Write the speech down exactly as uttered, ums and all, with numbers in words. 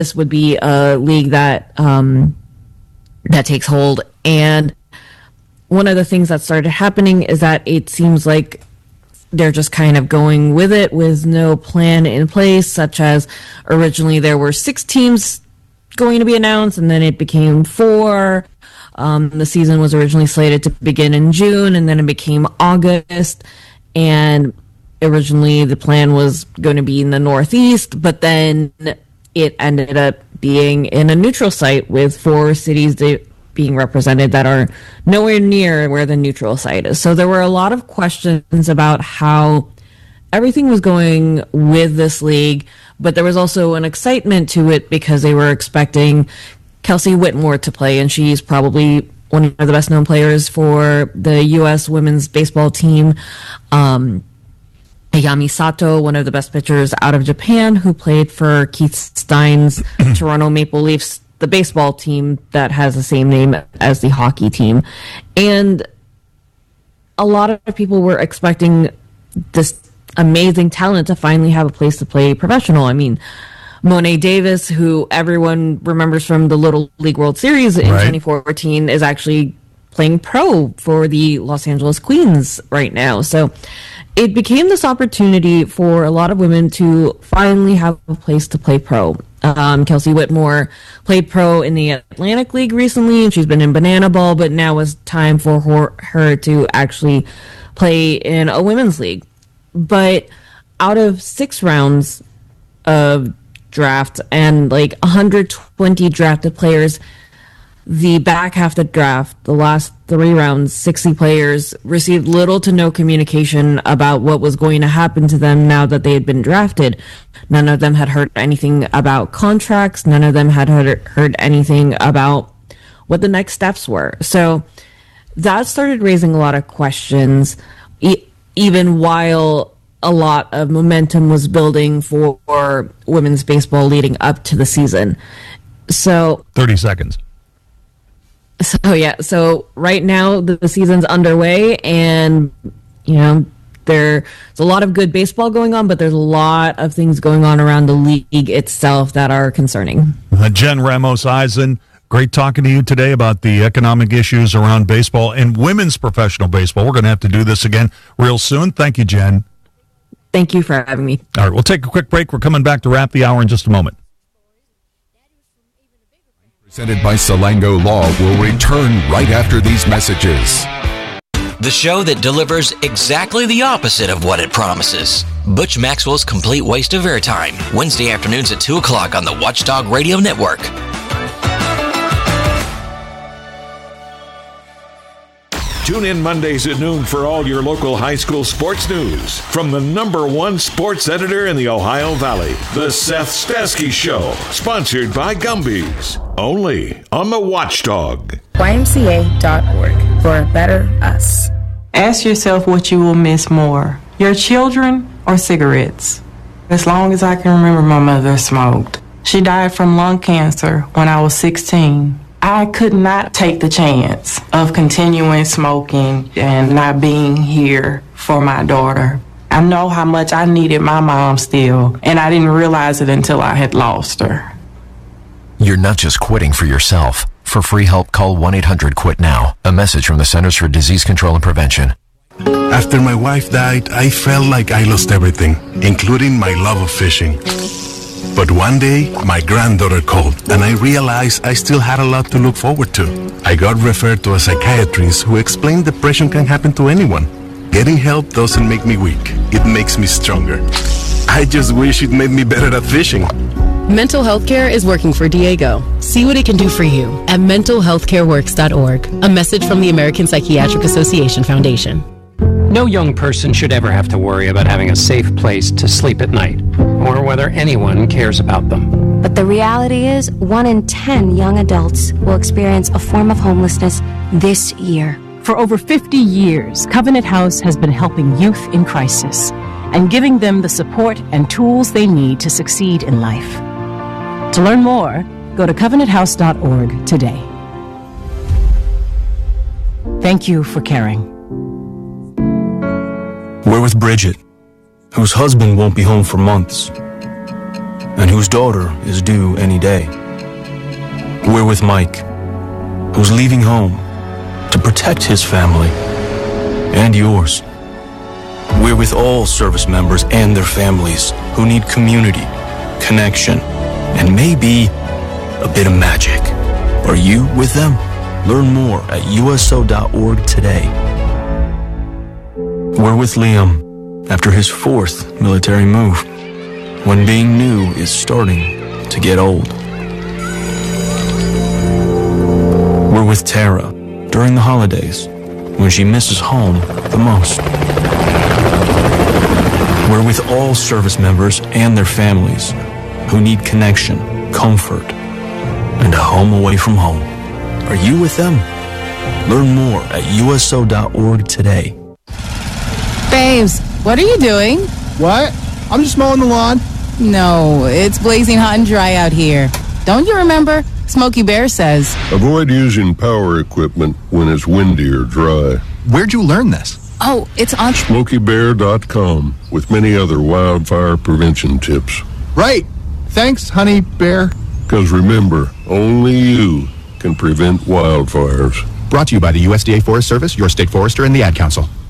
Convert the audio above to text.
this would be a league that um, that takes hold. And one of the things that started happening is that it seems like they're just kind of going with it with no plan in place, such as originally there were six teams going to be announced, and then it became four. Um, the season was originally slated to begin in June, and then it became August. And originally the plan was going to be in the Northeast, but then it ended up being in a neutral site with four cities that being represented that are nowhere near where the neutral site is. So there were a lot of questions about how everything was going with this league, but there was also an excitement to it because they were expecting Kelsey Whitmore to play, and she's probably one of the best known players for the U S women's baseball team. Um, Ayami Sato, one of the best pitchers out of Japan, who played for Keith Stein's Toronto Maple Leafs, the baseball team that has the same name as the hockey team. And a lot of people were expecting this amazing talent to finally have a place to play professional. I mean, Mo'ne Davis, who everyone remembers from the Little League World Series in right. twenty fourteen, is actually playing pro for the Los Angeles Queens right now. So it became this opportunity for a lot of women to finally have a place to play pro. Um, Kelsey Whitmore played pro in the Atlantic League recently, and she's been in Banana Ball, but now it's time for her, her to actually play in a women's league. But out of six rounds of draft and like one hundred twenty drafted players, the back half of the draft, the last three rounds, sixty players received little to no communication about what was going to happen to them now that they had been drafted. None of them had heard anything about contracts. None of them had heard, heard anything about what the next steps were. So that started raising a lot of questions, e- even while a lot of momentum was building for, for women's baseball leading up to the season. So thirty seconds. So, yeah, so right now the, the season's underway, and, you know, there's a lot of good baseball going on, but there's a lot of things going on around the league itself that are concerning. Uh, Jen Ramos Eisen, great talking to you today about the economic issues around baseball and women's professional baseball. We're going to have to do this again real soon. Thank you, Jen. Thank you for having me. All right, we'll take a quick break. We're coming back to wrap the hour in just a moment. Presented by Salango Law will return right after these messages. The show that delivers exactly the opposite of what it promises. Butch Maxwell's Complete Waste of Airtime, Wednesday afternoons at two o'clock on the Watchdog Radio Network. Tune in Mondays at noon for all your local high school sports news from the number one sports editor in the Ohio Valley, The Seth Stasky Show, sponsored by Gumby's, only on the Watchdog. Y M C A dot org for a better us. Ask yourself what you will miss more, your children or cigarettes. As long as I can remember, my mother smoked. She died from lung cancer when I was sixteen. I could not take the chance of continuing smoking and not being here for my daughter. I know how much I needed my mom still, and I didn't realize it until I had lost her. You're not just quitting for yourself. For free help, call one eight hundred quit now. A message from the Centers for Disease Control and Prevention. After my wife died, I felt like I lost everything, including my love of fishing. But one day, my granddaughter called, and I realized I still had a lot to look forward to. I got referred to a psychiatrist who explained depression can happen to anyone. Getting help doesn't make me weak. It makes me stronger. I just wish it made me better at fishing. Mental health care is working for Diego. See what it can do for you at mental health care works dot org. A message from the American Psychiatric Association Foundation. No young person should ever have to worry about having a safe place to sleep at night, or whether anyone cares about them. But the reality is, one in ten young adults will experience a form of homelessness this year. For over fifty years, Covenant House has been helping youth in crisis and giving them the support and tools they need to succeed in life. To learn more, go to covenant house dot org today. Thank you for caring. We're with Bridget, whose husband won't be home for months. and whose daughter is due any day. We're with Mike, who's leaving home to protect his family and yours. We're with all service members and their families who need community, connection, and maybe a bit of magic. Are you with them? Learn more at U S O dot org today. We're with Liam after his fourth military move, when being new is starting to get old. We're with Tara during the holidays, when she misses home the most. We're with all service members and their families who need connection, comfort, and a home away from home. Are you with them? Learn more at U S O dot org today. Babes, what are you doing? What? I'm just mowing the lawn. No, it's blazing hot and dry out here. Don't you remember? Smokey Bear says, avoid using power equipment when it's windy or dry. Where'd you learn this? Oh, it's on Smokey Bear dot com with many other wildfire prevention tips. Right. Thanks, honey bear. Because remember, only you can prevent wildfires. Brought to you by the U S D A Forest Service, your state forester, and the Ad Council.